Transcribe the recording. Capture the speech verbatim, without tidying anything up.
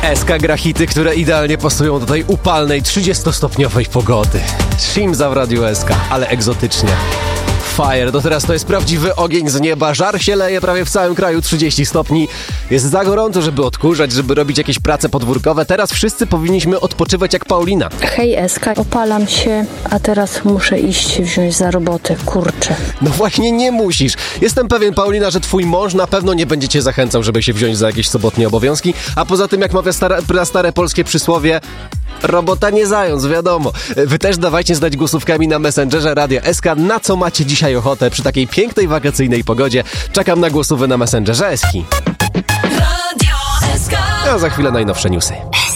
S K gra hity, które idealnie pasują do tej upalnej trzydziestostopniowej pogody. Shimza w Radiu S K, ale egzotycznie. Fire, do teraz to jest prawdziwy ogień z nieba, żar się leje prawie w całym kraju, trzydzieści stopni. Jest za gorąco, żeby odkurzać, żeby robić jakieś prace podwórkowe. Teraz wszyscy powinniśmy odpoczywać jak Paulina. Hej S K, opalam się, a teraz muszę iść się wziąć za robotę, kurczę. No właśnie nie musisz. Jestem pewien, Paulina, że twój mąż na pewno nie będzie cię zachęcał, żeby się wziąć za jakieś sobotnie obowiązki, a poza tym, jak mawia stare, stare polskie przysłowie, robota nie zając, wiadomo. Wy też dawajcie znać głosówkami na Messengerze Radia S K, na co macie dzisiaj ochotę przy takiej pięknej, wakacyjnej pogodzie. Czekam na głosówy na Messengerze Eski. A za chwilę najnowsze newsy.